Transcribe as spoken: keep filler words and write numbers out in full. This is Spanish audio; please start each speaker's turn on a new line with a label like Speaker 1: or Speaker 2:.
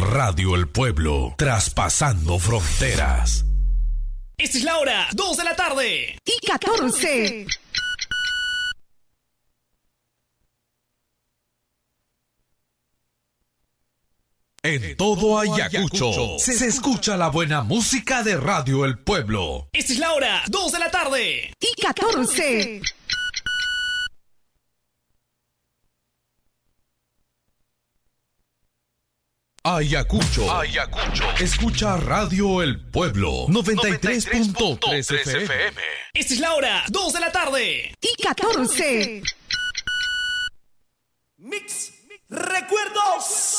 Speaker 1: Radio El Pueblo, traspasando fronteras.
Speaker 2: Esta es la hora, dos de la tarde.
Speaker 3: Y catorce.
Speaker 1: En todo Ayacucho se escucha la buena música de Radio El Pueblo.
Speaker 2: Esta es la hora, dos de la tarde.
Speaker 3: Y catorce.
Speaker 1: Ayacucho, Ayacucho, escucha Radio El Pueblo, noventa y tres punto tres F M.
Speaker 2: Esta es la hora, dos de la tarde.
Speaker 3: Y catorce.
Speaker 4: Mix Recuerdos.